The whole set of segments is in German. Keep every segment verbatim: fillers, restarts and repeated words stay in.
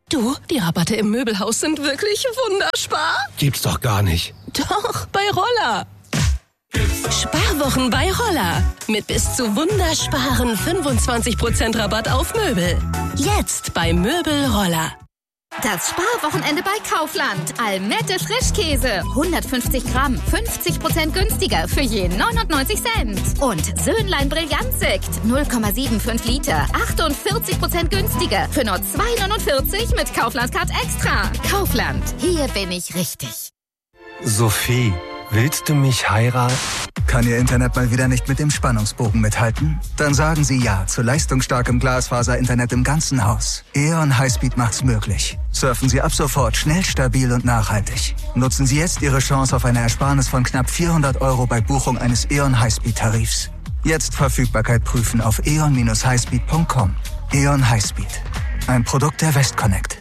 Du, die Rabatte im Möbelhaus sind wirklich wunderbar. Gibt's doch gar nicht. Doch, bei Roller. Sparwochen bei Roller. Mit bis zu wundersparen fünfundzwanzig Prozent Rabatt auf Möbel. Jetzt bei Möbel Roller. Das Sparwochenende bei Kaufland. Almette Frischkäse. hundertfünfzig Gramm. fünfzig Prozent günstiger für je neunundneunzig Cent. Und Söhnlein Brillantsekt. null Komma fünfundsiebzig Liter. achtundvierzig Prozent günstiger für nur zwei neunundvierzig mit Kaufland Card Extra. Kaufland. Hier bin ich richtig. Sophie, willst du mich heiraten? Kann Ihr Internet mal wieder nicht mit dem Spannungsbogen mithalten? Dann sagen Sie ja zu leistungsstarkem Glasfaser-Internet im ganzen Haus. E O N Highspeed macht's möglich. Surfen Sie ab sofort schnell, stabil und nachhaltig. Nutzen Sie jetzt Ihre Chance auf eine Ersparnis von knapp vierhundert Euro bei Buchung eines E O N Highspeed-Tarifs. Jetzt Verfügbarkeit prüfen auf e o n Bindestrich highspeed punkt com. E O N Highspeed. Ein Produkt der Westconnect.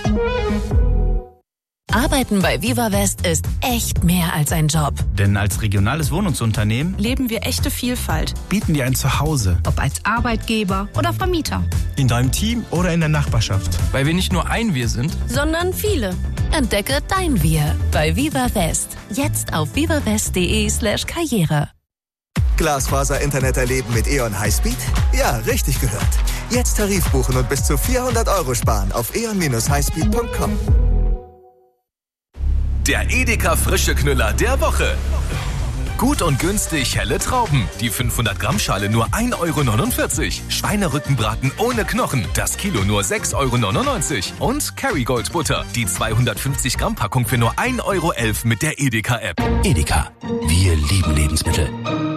Arbeiten bei Viva West ist echt mehr als ein Job. Denn als regionales Wohnungsunternehmen leben wir echte Vielfalt. bieten wir ein Zuhause. Ob als Arbeitgeber oder Vermieter. In deinem Team oder in der Nachbarschaft. Weil wir nicht nur ein Wir sind, sondern viele. Entdecke dein Wir bei Viva West. Jetzt auf vivawest.de slash Karriere. Glasfaser-Internet erleben mit E O N Highspeed? Ja, richtig gehört. Jetzt Tarif buchen und bis zu vierhundert Euro sparen auf e o n Bindestrich highspeed punkt com. Der Edeka Frische Knüller der Woche. Gut und günstig helle Trauben. Die fünfhundert Gramm Schale nur ein Euro neunundvierzig. Schweinerückenbraten ohne Knochen. Das Kilo nur sechs Euro neunundneunzig. Und Kerrygold Butter. Die zweihundertfünfzig Gramm Packung für nur ein Euro elf mit der Edeka App. Edeka. Wir lieben Lebensmittel.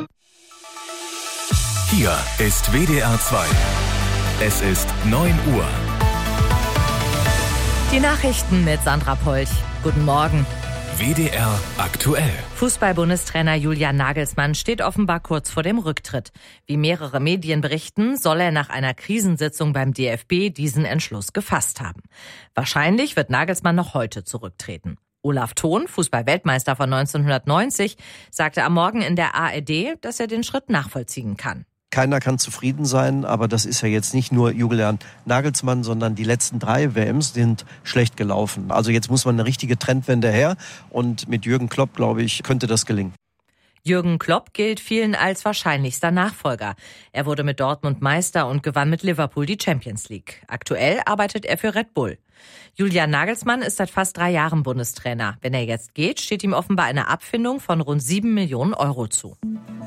Hier ist W D R zwei. Es ist neun Uhr. Die Nachrichten mit Sandra Polch. Guten Morgen. W D R aktuell. Fußball-Bundestrainer Julian Nagelsmann steht offenbar kurz vor dem Rücktritt. Wie mehrere Medien berichten, soll er nach einer Krisensitzung beim D F B diesen Entschluss gefasst haben. Wahrscheinlich wird Nagelsmann noch heute zurücktreten. Olaf Thon, Fußball-Weltmeister von neunzehnhundertneunzig, sagte am Morgen in der A R D, dass er den Schritt nachvollziehen kann. Keiner kann zufrieden sein, aber das ist ja jetzt nicht nur Julian Nagelsmann, sondern die letzten drei W Ms sind schlecht gelaufen. Also jetzt muss man eine richtige Trendwende her und mit Jürgen Klopp, glaube ich, könnte das gelingen. Jürgen Klopp gilt vielen als wahrscheinlichster Nachfolger. Er wurde mit Dortmund Meister und gewann mit Liverpool die Champions League. Aktuell arbeitet er für Red Bull. Julian Nagelsmann ist seit fast drei Jahren Bundestrainer. Wenn er jetzt geht, steht ihm offenbar eine Abfindung von rund sieben Millionen Euro zu.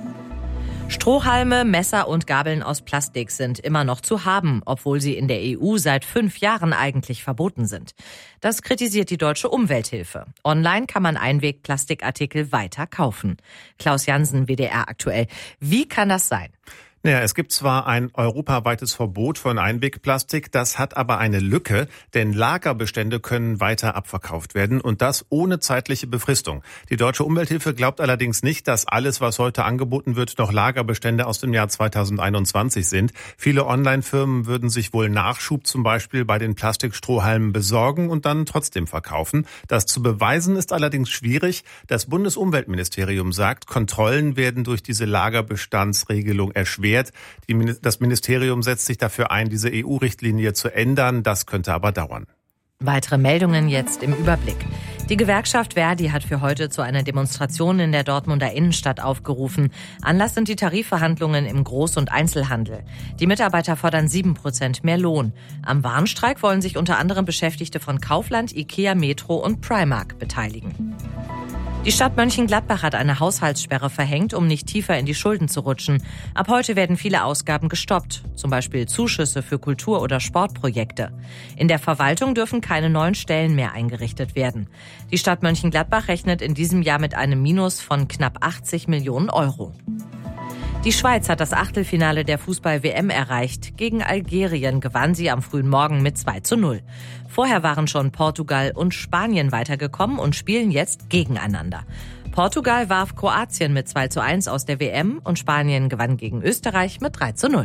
Strohhalme, Messer und Gabeln aus Plastik sind immer noch zu haben, obwohl sie in der E U seit fünf Jahren eigentlich verboten sind. Das kritisiert die Deutsche Umwelthilfe. Online kann man Einwegplastikartikel weiter kaufen. Klaus Jansen, W D R aktuell. Wie kann das sein? Ja, es gibt zwar ein europaweites Verbot von Einwegplastik, das hat aber eine Lücke, denn Lagerbestände können weiter abverkauft werden und das ohne zeitliche Befristung. Die Deutsche Umwelthilfe glaubt allerdings nicht, dass alles, was heute angeboten wird, noch Lagerbestände aus dem Jahr zweitausendeinundzwanzig sind. Viele Online-Firmen würden sich wohl Nachschub zum Beispiel bei den Plastikstrohhalmen besorgen und dann trotzdem verkaufen. Das zu beweisen ist allerdings schwierig. Das Bundesumweltministerium sagt, Kontrollen werden durch diese Lagerbestandsregelung erschwert. Das Ministerium setzt sich dafür ein, diese E U-Richtlinie zu ändern. Das könnte aber dauern. Weitere Meldungen jetzt im Überblick. Die Gewerkschaft Verdi hat für heute zu einer Demonstration in der Dortmunder Innenstadt aufgerufen. Anlass sind die Tarifverhandlungen im Groß- und Einzelhandel. Die Mitarbeiter fordern sieben Prozent mehr Lohn. Am Warnstreik wollen sich unter anderem Beschäftigte von Kaufland, Ikea, Metro und Primark beteiligen. Die Stadt Mönchengladbach hat eine Haushaltssperre verhängt, um nicht tiefer in die Schulden zu rutschen. Ab heute werden viele Ausgaben gestoppt, zum Beispiel Zuschüsse für Kultur- oder Sportprojekte. In der Verwaltung dürfen keine neuen Stellen mehr eingerichtet werden. Die Stadt Mönchengladbach rechnet in diesem Jahr mit einem Minus von knapp achtzig Millionen Euro. Die Schweiz hat das Achtelfinale der Fußball-W M erreicht. Gegen Algerien gewann sie am frühen Morgen mit zwei zu null. Vorher waren schon Portugal und Spanien weitergekommen und spielen jetzt gegeneinander. Portugal warf Kroatien mit zwei zu eins aus der W M und Spanien gewann gegen Österreich mit drei zu null.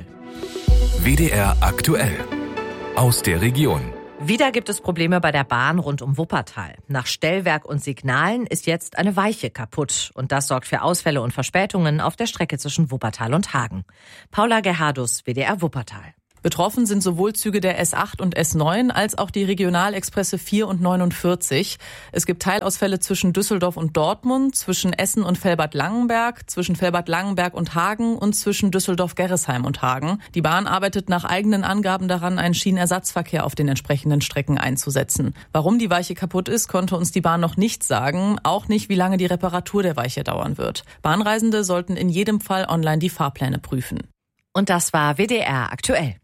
W D R aktuell. Aus der Region. Wieder gibt es Probleme bei der Bahn rund um Wuppertal. Nach Stellwerk und Signalen ist jetzt eine Weiche kaputt. Und das sorgt für Ausfälle und Verspätungen auf der Strecke zwischen Wuppertal und Hagen. Paula Gerhardus, W D R Wuppertal. Betroffen sind sowohl Züge der S acht und S neun als auch die Regionalexpresse vier und neunundvierzig. Es gibt Teilausfälle zwischen Düsseldorf und Dortmund, zwischen Essen und Velbert-Langenberg, zwischen Velbert-Langenberg und Hagen und zwischen Düsseldorf-Gerresheim und Hagen. Die Bahn arbeitet nach eigenen Angaben daran, einen Schienenersatzverkehr auf den entsprechenden Strecken einzusetzen. Warum die Weiche kaputt ist, konnte uns die Bahn noch nicht sagen, auch nicht, wie lange die Reparatur der Weiche dauern wird. Bahnreisende sollten in jedem Fall online die Fahrpläne prüfen. Und das war W D R aktuell.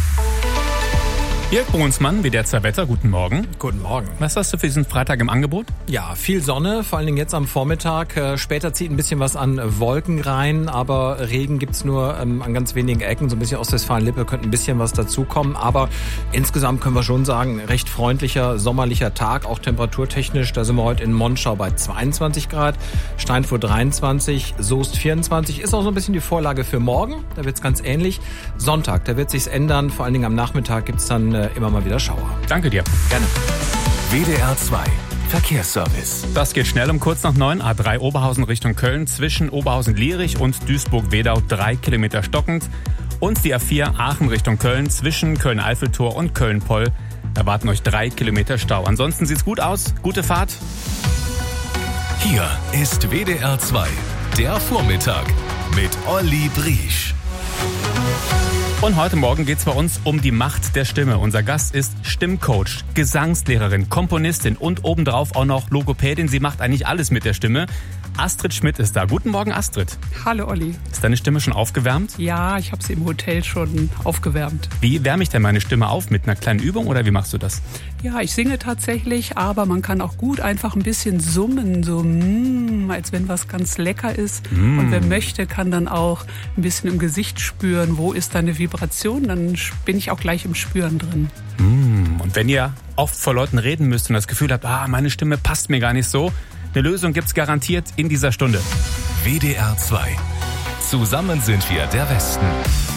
Jörg Brunsmann, W D R zwei Wetter, guten Morgen. Guten Morgen. Was hast du für diesen Freitag im Angebot? Ja, viel Sonne, vor allen Dingen jetzt am Vormittag. Äh, später zieht ein bisschen was an Wolken rein, aber Regen gibt's nur ähm, an ganz wenigen Ecken. So ein bisschen Ostwestfalen-Lippe könnte ein bisschen was dazukommen. Aber insgesamt können wir schon sagen, recht freundlicher, sommerlicher Tag, auch temperaturtechnisch. Da sind wir heute in Monschau bei zweiundzwanzig Grad, Steinfurt dreiundzwanzig, Soest vierundzwanzig. Ist auch so ein bisschen die Vorlage für morgen. Da wird's ganz ähnlich. Sonntag, da wird sich's ändern. Vor allen Dingen am Nachmittag gibt's dann äh, immer mal wieder Schauer. Danke dir. Gerne. W D R zwei Verkehrsservice. Das geht schnell um kurz nach neun. A drei Oberhausen Richtung Köln zwischen Oberhausen-Lierich und Duisburg-Wedau drei Kilometer stockend. Und die A vier Aachen Richtung Köln zwischen Köln-Eiffeltor und Köln-Poll erwarten euch drei Kilometer Stau. Ansonsten sieht's gut aus. Gute Fahrt. Hier ist W D R zwei, der Vormittag mit Olli Briesch. Und heute Morgen geht's bei uns um die Macht der Stimme. Unser Gast ist Stimmcoach, Gesangslehrerin, Komponistin und obendrauf auch noch Logopädin. Sie macht eigentlich alles mit der Stimme. Astrid Schmidt ist da. Guten Morgen, Astrid. Hallo, Olli. Ist deine Stimme schon aufgewärmt? Ja, ich habe sie im Hotel schon aufgewärmt. Wie wärme ich denn meine Stimme auf? Mit einer kleinen Übung oder wie machst du das? Ja, ich singe tatsächlich, aber man kann auch gut einfach ein bisschen summen, so mm, als wenn was ganz lecker ist. Mm. Und wer möchte, kann dann auch ein bisschen im Gesicht spüren, wo ist da eine Vibration, dann bin ich auch gleich im Spüren drin. Mm. Und wenn ihr oft vor Leuten reden müsst und das Gefühl habt, ah, meine Stimme passt mir gar nicht so, eine Lösung gibt's garantiert in dieser Stunde. W D R zwei. Zusammen sind wir der Westen.